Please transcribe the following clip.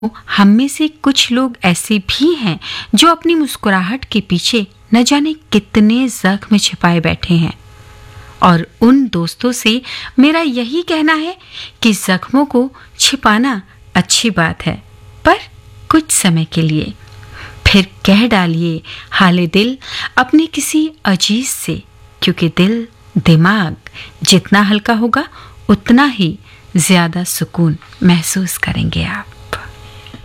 हम में से कुछ लोग ऐसे भी हैं जो अपनी मुस्कुराहट के पीछे न जाने कितने जख्म छिपाए बैठे हैं। और उन दोस्तों से मेरा यही कहना है कि जख्मों को छिपाना अच्छी बात है, पर कुछ समय के लिए। फिर कह डालिए हाले दिल अपने किसी अजीज से, क्योंकि दिल दिमाग जितना हल्का होगा उतना ही ज्यादा सुकून महसूस करेंगे आप।